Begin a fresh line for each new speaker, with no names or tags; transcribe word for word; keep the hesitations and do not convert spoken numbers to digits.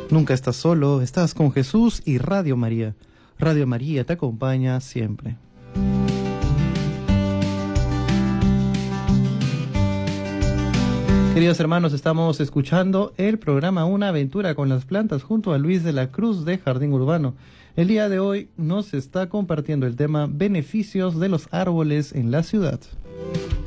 Nunca estás solo, estás con Jesús y Radio María. Radio María te acompaña siempre. Queridos hermanos, estamos escuchando el programa Una aventura con las plantas junto a Luis de la Cruz de Jardín Urbano. El día de hoy nos está compartiendo el tema beneficios de los árboles en la ciudad.